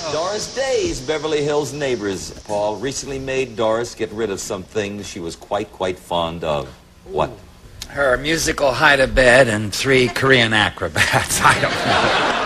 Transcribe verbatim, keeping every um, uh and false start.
Doris Day's Beverly Hills Neighbors, Paul, recently made Doris get rid of some things she was quite, quite fond of. What? Her musical hide-a-bed and three Korean acrobats. I don't know.